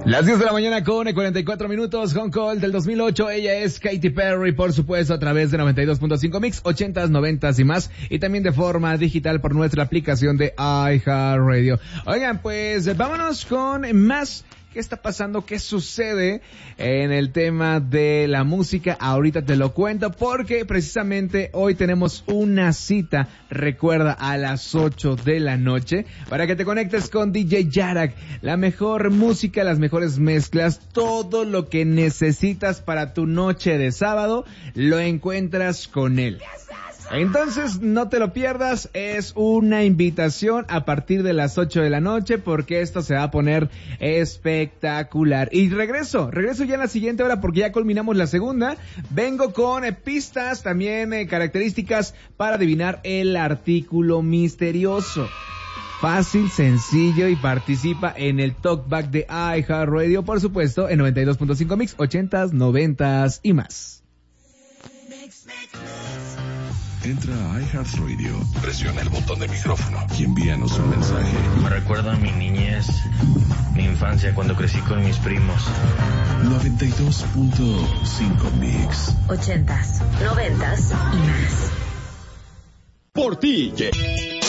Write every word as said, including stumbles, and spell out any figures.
Las diez de la mañana con cuarenta y cuatro minutos, Hong Kong del dos mil ocho, ella es Katy Perry, por supuesto, a través de noventa y dos punto cinco Mix, ochentas, noventas y más, y también de forma digital por nuestra aplicación de iHeartRadio. Oigan, pues vámonos con más. ¿Qué está pasando? ¿Qué sucede en el tema de la música? Ahorita te lo cuento porque precisamente hoy tenemos una cita, recuerda, a las ocho de la noche, para que te conectes con D J Yarak. La mejor música, las mejores mezclas, todo lo que necesitas para tu noche de sábado, lo encuentras con él. Entonces, no te lo pierdas, es una invitación a partir de las ocho de la noche porque esto se va a poner espectacular. Y regreso, regreso ya en la siguiente hora porque ya culminamos la segunda. Vengo con eh, pistas, también eh, características para adivinar el artículo misterioso. Fácil, sencillo y participa en el Talkback de iHeartRadio, por supuesto, en noventa y dos punto cinco Mix, ochentas, noventas y más. Entra a iHeartRadio, presiona el botón de micrófono y envíanos un mensaje. Me recuerda a mi niñez, mi infancia cuando crecí con mis primos. noventa y dos punto cinco Mix. Ochentas, noventas y más. Por ti, yeah.